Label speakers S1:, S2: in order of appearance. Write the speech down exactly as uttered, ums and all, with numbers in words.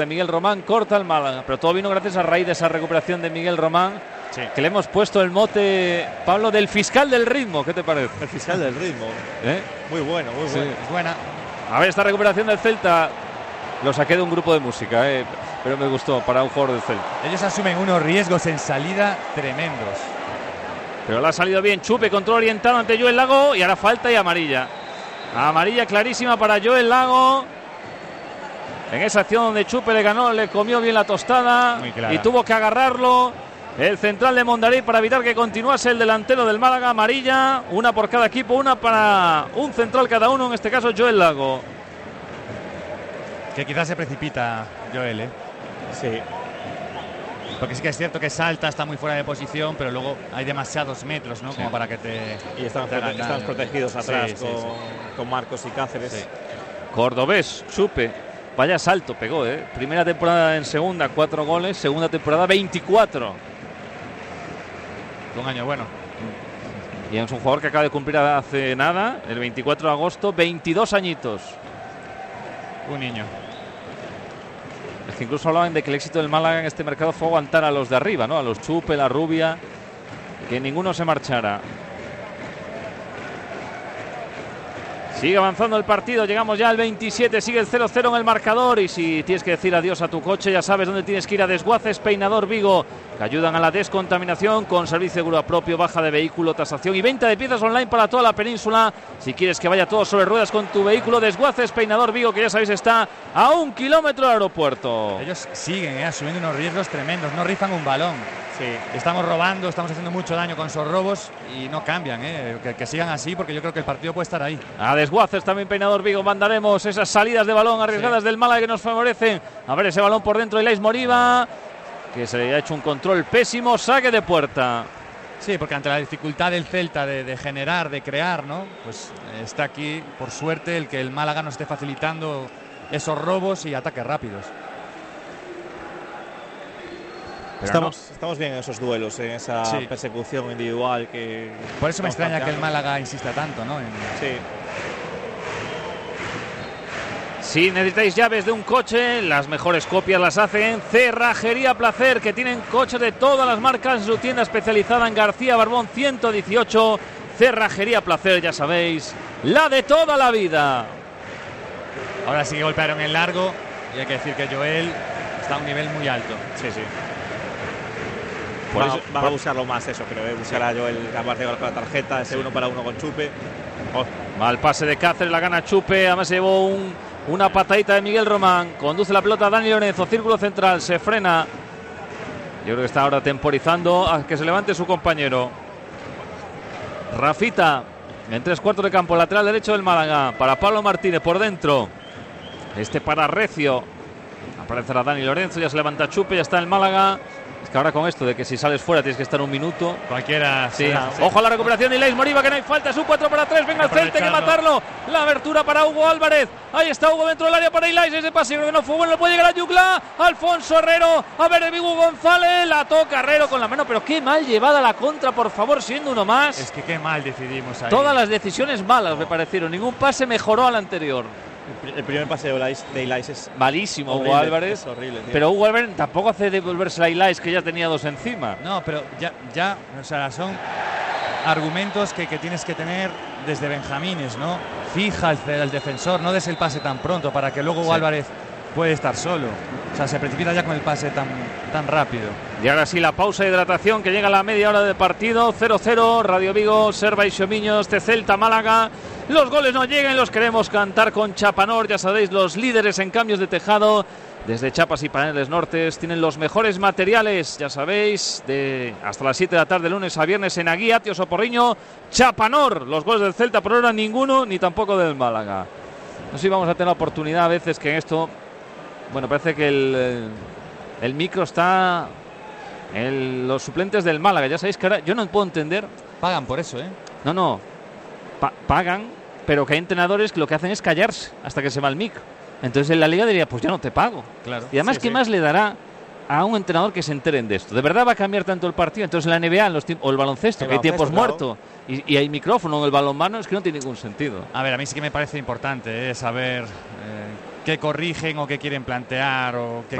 S1: de Miguel Román, corta el Málaga, pero todo vino gracias a raíz de esa recuperación de Miguel Román, sí, que le hemos puesto el mote, Pablo, del fiscal del ritmo. ¿Qué te parece?
S2: El fiscal del ritmo.
S1: ¿Eh?
S2: Muy bueno, muy
S1: sí,
S2: bueno.
S3: Es buena.
S1: A ver, esta recuperación del Celta lo saqué de un grupo de música, eh, pero me gustó para un jugador del Celta.
S3: Ellos asumen unos riesgos en salida tremendos.
S1: Pero le ha salido bien Chupe, control orientado ante Joel Lago y ahora falta y amarilla. Amarilla clarísima para Joel Lago. En esa acción donde Chupe le ganó, le comió bien la tostada y tuvo que agarrarlo el central de Mondariz para evitar que continuase el delantero del Málaga. Amarilla, una por cada equipo, una para un central cada uno, en este caso Joel Lago.
S3: Que quizás se precipita Joel, ¿eh?
S2: Sí.
S3: Porque sí que es cierto que salta, está muy fuera de posición, pero luego hay demasiados metros, ¿no? Sí. Como para que te...
S2: Y están, te prote están protegidos atrás, sí, sí, con, sí. con Marcos y Cáceres. Sí.
S1: Cordobés, Chupe. Vaya salto pegó, ¿eh? Primera temporada en segunda, cuatro goles. Segunda temporada, veinticuatro.
S3: Un año bueno.
S1: Y es un jugador que acaba de cumplir hace nada, el veinticuatro de agosto, veintidós añitos.
S3: Un niño.
S1: Es que incluso hablaban de que el éxito del Málaga en este mercado fue aguantar a los de arriba, ¿no? A los Chupe, la Rubia, que ninguno se marchara. Sigue avanzando el partido, llegamos ya al veintisiete, sigue el cero cero en el marcador. Y si tienes que decir adiós a tu coche, ya sabes dónde tienes que ir: a Desguaces Peinador Vigo, que ayudan a la descontaminación con servicio de grúa propio, baja de vehículo, tasación y venta de piezas online para toda la península. Si quieres que vaya todo sobre ruedas con tu vehículo, Desguaces Peinador Vigo, que ya sabéis está a un kilómetro del aeropuerto.
S3: Ellos siguen eh, asumiendo unos riesgos tremendos, no rifan un balón. Sí. Estamos robando, estamos haciendo mucho daño con esos robos y no cambian, ¿eh? que, que sigan así, porque yo creo que el partido puede estar ahí.
S1: A Desguaces también Peinador Vigo mandaremos esas salidas de balón arriesgadas, sí, del Málaga, que nos favorecen. A ver ese balón por dentro de Ilais Moriba, que se le ha hecho un control pésimo, saque de puerta.
S3: Sí, porque ante la dificultad del Celta de, de generar, de crear, ¿no? Pues eh, está aquí, por suerte, el que el Málaga nos esté facilitando esos robos y ataques rápidos.
S2: Estamos, no. estamos bien en esos duelos, en esa sí. persecución individual que...
S3: Por eso me extraña planteando. que el Málaga insista tanto, ¿no? En...
S2: Sí.
S1: Si necesitáis llaves de un coche, las mejores copias las hacen Cerrajería Placer, que tienen coches de todas las marcas en su tienda especializada en García Barbón ciento dieciocho. Cerrajería Placer, ya sabéis, la de toda la vida.
S3: Ahora sí que golpearon en largo y hay que decir que Joel está a un nivel muy alto.
S2: Sí, sí. Por va, eso, van por... a buscarlo más eso, creo, ¿eh? Buscar a Joel capaz de golpear la tarjeta, ese sí. uno para uno con Chupe.
S1: Oh. Mal pase de Cáceres, la gana Chupe, además se llevó un, una patadita de Miguel Román, conduce la pelota a Dani Lorenzo, círculo central, se frena. Yo creo que está ahora temporizando a que se levante su compañero. Rafita, en tres cuartos de campo, lateral derecho del Málaga, para Pablo Martínez por dentro. Este para Recio. Aparecerá Dani Lorenzo, ya se levanta Chupe, ya está el Málaga. Es que ahora con esto de que si sales fuera tienes que estar un minuto.
S3: Cualquiera.
S1: Sí. Sí. Ojo a la recuperación de Ilais Moriba, que no hay falta. Es un cuatro para tres. Venga el Celta, hay que matarlo. La abertura para Hugo Álvarez. Ahí está Hugo dentro del área para Ilais. Ese pase creo que no fue bueno. Puede llegar a Yucla. Alfonso Herrero. A ver de Vigo González. La toca Herrero con la mano. Pero qué mal llevada la contra, por favor, siendo uno más.
S3: Es que qué mal decidimos ahí.
S1: Todas las decisiones malas me parecieron. Ningún pase mejoró al anterior.
S2: El primer pase de Ilais es
S1: malísimo,
S2: horrible,
S1: Hugo Álvarez.
S2: Es horrible, tío.
S1: Pero Hugo Álvarez tampoco hace devolverse a Ilais, que ya tenía dos encima.
S3: No, pero ya, ya o sea, son argumentos que, que tienes que tener desde benjamines, ¿no? Fija el, el defensor, no des el pase tan pronto para que luego Hugo sí. Álvarez puede estar solo. O sea, se precipita ya con el pase tan, tan rápido.
S1: Y ahora sí, la pausa de hidratación que llega a la media hora de partido. cero cero, Radio Vigo, Serva y Xomiños, de Celta Málaga. Los goles no llegan, los queremos cantar con Chapanor. Ya sabéis, los líderes en cambios de tejado. Desde chapas y paneles nortes tienen los mejores materiales, ya sabéis, de hasta las siete de la tarde, lunes a viernes en Aguía, Tío Soporriño. Chapanor, los goles del Celta por ahora ninguno, ni tampoco del Málaga. No sé si vamos a tener la oportunidad a veces que en esto... Bueno, parece que el, el, el micro está en los suplentes del Málaga. Ya sabéis que ahora yo no puedo entender.
S3: Pagan por eso, ¿eh?
S1: No, no. Pa pagan, pero que hay entrenadores que lo que hacen es callarse hasta que se va el micro. Entonces en la liga diría, pues ya no te pago.
S3: Claro.
S1: Y además,
S3: sí,
S1: ¿qué
S3: sí.
S1: más le dará a un entrenador que se enteren de esto? ¿De verdad va a cambiar tanto el partido? Entonces en la N B A en los o el baloncesto, el que hay tiempos claro. muertos y, y hay micrófono en el balonmano, es que no tiene ningún sentido.
S3: A ver, a mí sí que me parece importante ¿eh? saber... Eh, que corrigen o que quieren plantear o que